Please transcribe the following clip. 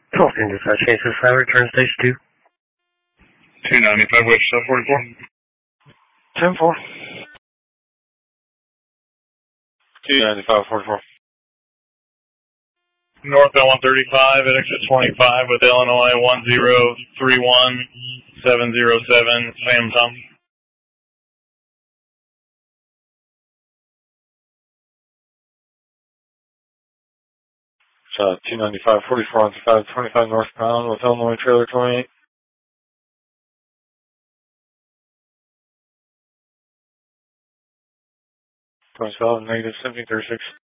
Dolphin dispatch, change this fire, return station 2. 295 West 44. 10-4. 295 44. North L135 at exit 25 with Illinois 1031707, Sam Tom. So 295 44 on 525 northbound with Illinois trailer 28. 27 negative 1736.